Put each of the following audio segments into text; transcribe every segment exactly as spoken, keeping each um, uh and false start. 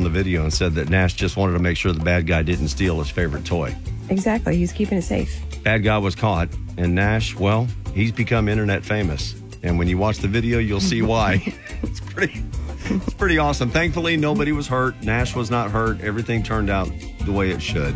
the video and said that Nash just wanted to make sure the bad guy didn't steal his favorite toy. Exactly. He's keeping it safe. Bad guy was caught, and Nash, well, he's become internet famous. And when you watch the video, you'll see why. It's pretty it's pretty awesome. Thankfully, nobody was hurt. Nash was not hurt. Everything turned out the way it should.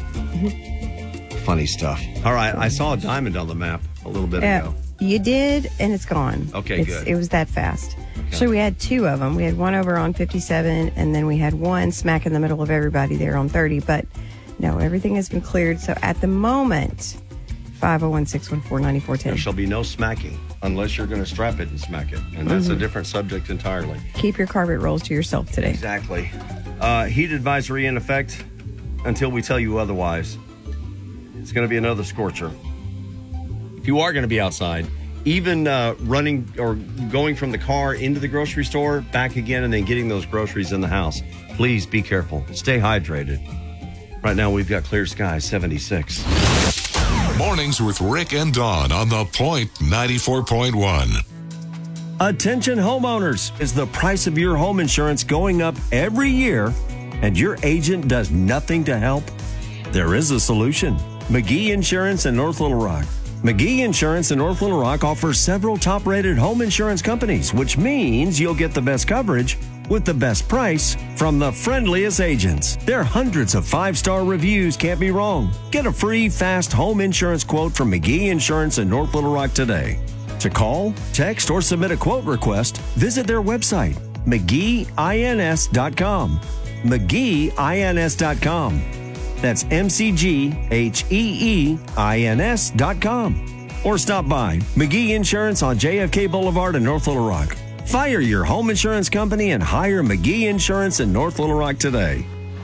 Mm-hmm. Funny stuff. All right, I saw a diamond on the map a little bit yeah, ago. You did, and it's gone. Okay, it's, good. It was that fast. Okay. So we had two of them. We had one over on fifty-seven, and then we had one smack in the middle of everybody there on thirty. But no, everything has been cleared. So at the moment, five oh one, six one four, nine four one oh. There shall be no smacking unless you're going to strap it and smack it. And that's mm-hmm. a different subject entirely. Keep your carpet rolls to yourself today. Exactly. Uh, heat advisory in effect until we tell you otherwise. It's going to be another scorcher. If you are going to be outside, even uh, running or going from the car into the grocery store, back again, and then getting those groceries in the house, please be careful. Stay hydrated. Right now, we've got clear skies, seventy-six. Mornings with Rick and Dawn on The Point ninety-four point one. Attention homeowners. Is the price of your home insurance going up every year and your agent does nothing to help? There is a solution. McGee Insurance in North Little Rock. McGee Insurance in North Little Rock offers several top-rated home insurance companies, which means you'll get the best coverage with the best price from the friendliest agents. Their hundreds of five-star reviews can't be wrong. Get a free, fast home insurance quote from McGee Insurance in North Little Rock today. To call, text, or submit a quote request, visit their website, McGee Ins dot com. McGee Ins dot com. That's M C G H E E I N S dot com. Or stop by McGee Insurance on J F K Boulevard in North Little Rock. Fire your home insurance company and hire McGee Insurance in North Little Rock today.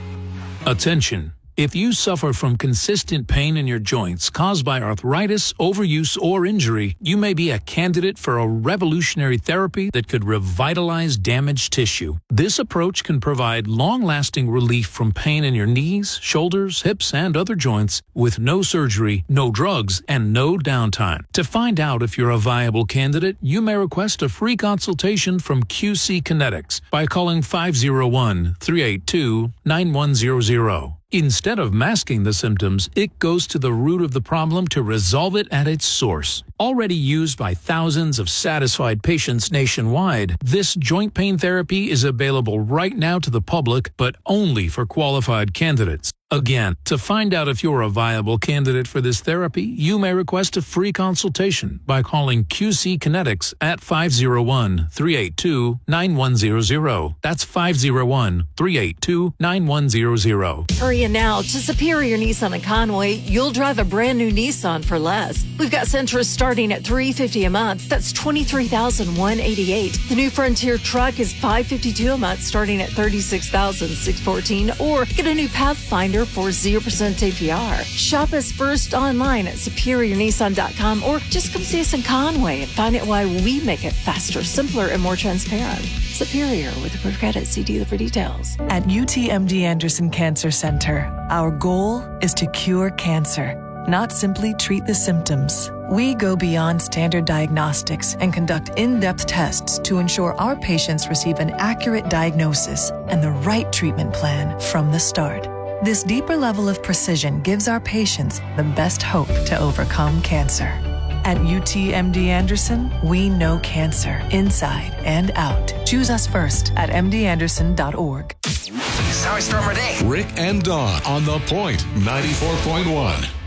Attention. If you suffer from consistent pain in your joints caused by arthritis, overuse, or injury, you may be a candidate for a revolutionary therapy that could revitalize damaged tissue. This approach can provide long-lasting relief from pain in your knees, shoulders, hips, and other joints with no surgery, no drugs, and no downtime. To find out if you're a viable candidate, you may request a free consultation from Q C Kinetics by calling five oh one, three eight two, nine one zero zero. Instead of masking the symptoms, it goes to the root of the problem to resolve it at its source. Already used by thousands of satisfied patients nationwide, this joint pain therapy is available right now to the public, but only for qualified candidates. Again, to find out if you're a viable candidate for this therapy, you may request a free consultation by calling Q C Kinetics at five oh one, three eight two, nine one zero zero. That's five oh one, three eight two, nine one zero zero. Hurry now to Superior Nissan in Conway. You'll drive a brand new Nissan for less. We've got Sentra starting at three hundred fifty dollars a month. That's twenty-three thousand one hundred eighty-eight dollars. The new Frontier truck is five hundred fifty-two dollars a month starting at thirty-six thousand six hundred fourteen dollars. Or get a new Pathfinder for zero percent A P R. Shop us first online at superior nissan dot com or just come see us in Conway and find out why we make it faster, simpler, and more transparent. Superior with approved credit. See dealer for details. At U T M D Anderson Cancer Center, our goal is to cure cancer, not simply treat the symptoms. We go beyond standard diagnostics and conduct in-depth tests to ensure our patients receive an accurate diagnosis and the right treatment plan from the start. This deeper level of precision gives our patients the best hope to overcome cancer. At U T M D Anderson, we know cancer inside and out. Choose us first at m d anderson dot org. This is how I start my day. Rick and Dawn on The Point ninety-four point one.